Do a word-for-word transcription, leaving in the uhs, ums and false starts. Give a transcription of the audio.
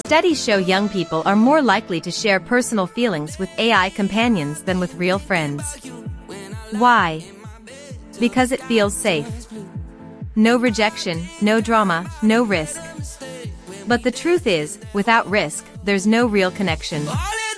Studies show young people are more likely to share personal feelings with A I companions than with real friends. Why? Because it feels safe. No rejection, no drama, no risk. But the truth is, without risk, there's no real connection.